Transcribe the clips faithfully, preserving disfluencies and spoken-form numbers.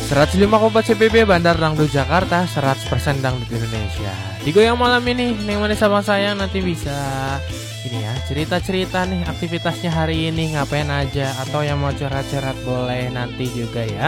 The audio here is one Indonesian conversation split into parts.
seratus lima koma empat C P B Bandar Dangdut Jakarta, seratus persen dangdut Indonesia. Digoyang malam ini, Neng Manis Abang Sayang nanti bisa ini ya, cerita-cerita nih aktivitasnya hari ini ngapain aja, atau yang mau curhat-curhat boleh nanti juga ya.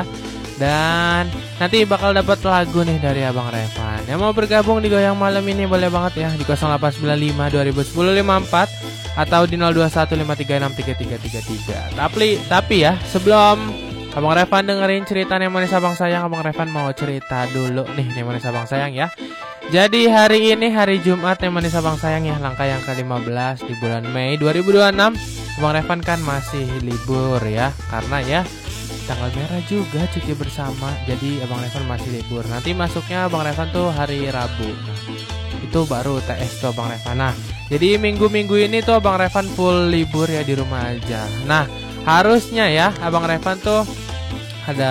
Dan nanti bakal dapat lagu nih dari Abang Revan. Yang mau bergabung di Goyang malam ini boleh banget ya di nol delapan sembilan lima dua nol satu nol lima empat atau di nol dua satu lima tiga enam tiga tiga tiga tiga. Tapi tapi ya, sebelum Abang Revan dengerin cerita Neng Manis Abang Sayang, Abang Revan mau cerita dulu nih Neng Manis Abang Sayang ya. Jadi hari ini hari Jumat Neng Manis Abang Sayang ya, langkah yang ke lima belas di bulan Mei dua ribu dua puluh enam. Abang Revan kan masih libur ya, karena ya tanggal merah juga cuti bersama. Jadi Abang Revan masih libur. Nanti masuknya Abang Revan tuh hari Rabu. Nah, itu baru T S tuh Abang Revan. Nah, jadi minggu-minggu ini tuh Abang Revan full libur ya, di rumah aja. Nah, harusnya ya Abang Revan tuh ada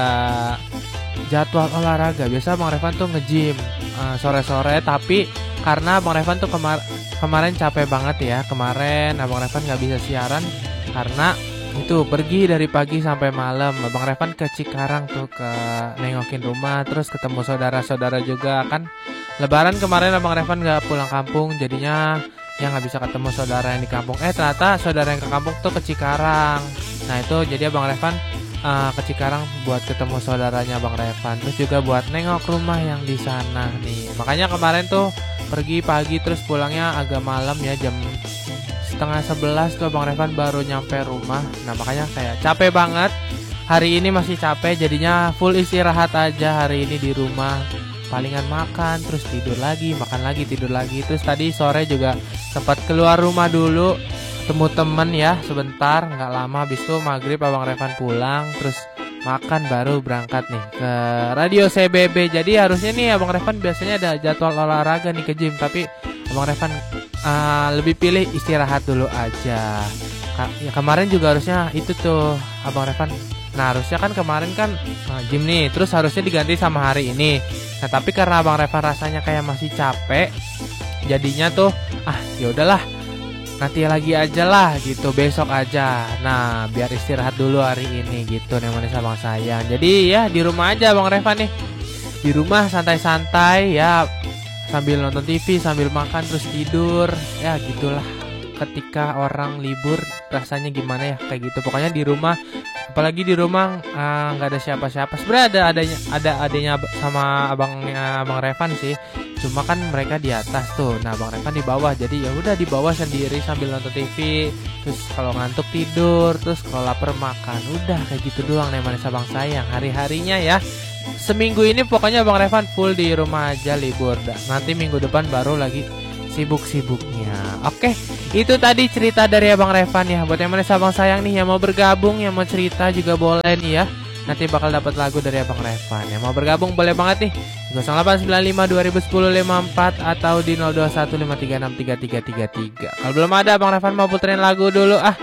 jadwal olahraga. Biasa Abang Revan tuh nge-gym uh, sore-sore, tapi karena Abang Revan tuh kemar kemarin capek banget ya. Kemarin Abang Revan gak bisa siaran karena itu pergi dari pagi sampai malam. Abang Revan ke Cikarang tuh ke nengokin rumah, terus ketemu saudara-saudara juga kan. Lebaran kemarin Abang Revan gak pulang kampung, jadinya yang gak bisa ketemu saudara yang di kampung. Eh ternyata saudara yang ke kampung tuh ke Cikarang. Nah itu jadi Abang Revan uh, ke Cikarang buat ketemu saudaranya Abang Revan, terus juga buat nengok rumah yang di sana nih. Makanya kemarin tuh pergi pagi terus pulangnya agak malam ya, jam setengah sebelas tuh Abang Revan baru nyampe rumah. Nah makanya kayak capek banget. Hari ini masih capek, jadinya full istirahat aja hari ini di rumah. Palingan makan, terus tidur lagi, makan lagi, tidur lagi. Terus tadi sore juga sempat keluar rumah dulu, ketemu temen ya sebentar, nggak lama. Habis itu maghrib Abang Revan pulang, terus makan baru berangkat nih ke Radio C B B. Jadi harusnya nih Abang Revan biasanya ada jadwal olahraga nih ke gym, tapi Abang Revan uh, lebih pilih istirahat dulu aja. Ka ya, kemarin juga harusnya itu tuh Abang Revan. Nah harusnya kan kemarin kan uh, gym nih, terus harusnya diganti sama hari ini. Nah tapi karena Abang Revan rasanya kayak masih capek, jadinya tuh ah ya udahlah, nanti lagi aja lah gitu, besok aja. Nah biar istirahat dulu hari ini gitu Neng Manis Abang Sayang. Jadi ya di rumah aja Abang Revan nih, di rumah santai-santai ya, sambil nonton T V, sambil makan, terus tidur. Ya gitulah, ketika orang libur rasanya gimana ya, kayak gitu. Pokoknya di rumah, apalagi di rumah nggak uh, ada siapa-siapa. Sebenarnya ada adanya ada adanya sama abangnya Abang Revan sih, cuma kan mereka di atas tuh. Nah Abang Revan di bawah, jadi ya udah di bawah sendiri sambil nonton T V. Terus kalau ngantuk tidur, terus kalau lapar makan. Udah kayak gitu doang Neng Manis Abang Sayang hari-harinya ya. Seminggu ini pokoknya Abang Revan full di rumah aja, libur. Nanti minggu depan baru lagi sibuk-sibuknya. Oke, itu tadi cerita dari Abang Revan ya. Buat yang Manis Abang Sayang nih yang mau bergabung, yang mau cerita juga boleh nih ya. Nanti bakal dapat lagu dari Abang Revan. Yang mau bergabung boleh banget nih nol delapan sembilan lima dua nol satu nol lima empat atau di nol dua satu lima tiga enam tiga tiga tiga tiga. Kalau belum ada, Abang Revan mau puterin lagu dulu ah.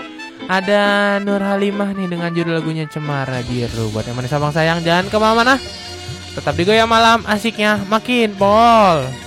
Ada Nur Halimah nih dengan judul lagunya Cemara Biru. Buat yang Manis Abang Sayang jangan kemana-mana, tetap di Goyang Malam, asiknya makin pol.